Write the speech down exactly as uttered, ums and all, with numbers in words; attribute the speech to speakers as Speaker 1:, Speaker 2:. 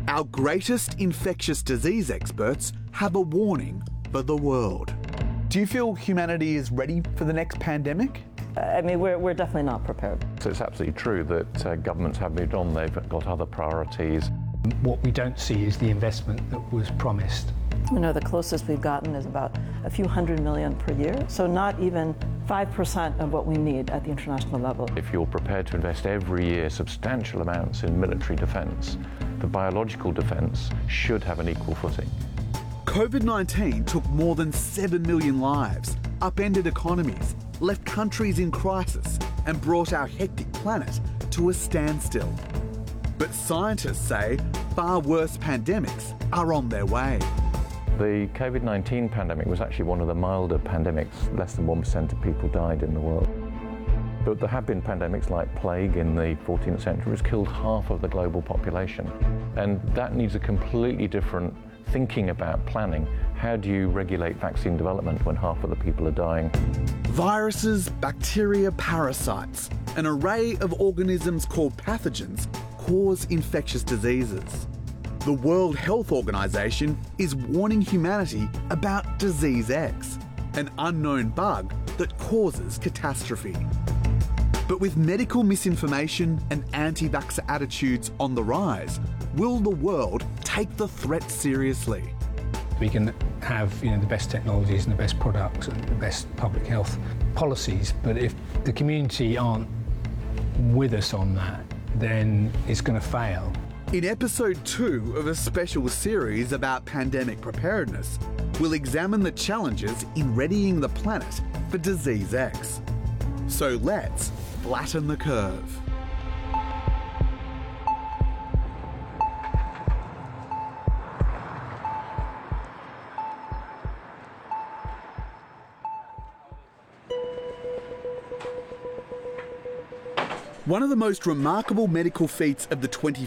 Speaker 1: Our greatest infectious disease experts have a warning for the world. Do you feel humanity is ready for the next pandemic?
Speaker 2: I mean, we're, we're definitely not prepared.
Speaker 3: So it's absolutely true that uh, governments have moved on, they've got other priorities.
Speaker 4: What we don't see is the investment that was promised.
Speaker 2: You know, the closest we've gotten is about a few hundred million per year, so not even five percent of what we need at the international level.
Speaker 3: If you're prepared to invest every year substantial amounts in military defence, the biological defence should have an equal footing.
Speaker 1: COVID nineteen took more than seven million lives, upended economies, left countries in crisis, and brought our hectic planet to a standstill. But scientists say far worse pandemics are on their way.
Speaker 3: The COVID nineteen pandemic was actually one of the milder pandemics. Less than one percent of people died in the world. But there have been pandemics like plague in the fourteenth century, which killed half of the global population. And that needs a completely different thinking about planning. How do you regulate vaccine development when half of the people are dying?
Speaker 1: Viruses, bacteria, parasites, an array of organisms called pathogens cause infectious diseases. The World Health Organization is warning humanity about Disease X, an unknown bug that causes catastrophe. But with medical misinformation and anti-vaxxer attitudes on the rise, will the world take the threat seriously?
Speaker 4: We can have, you know, the best technologies and the best products and the best public health policies, but if the community aren't with us on that, then it's going to fail.
Speaker 1: In episode two of a special series about pandemic preparedness, we'll examine the challenges in readying the planet for Disease X. So let's flatten the curve. One of the most remarkable medical feats of the twenty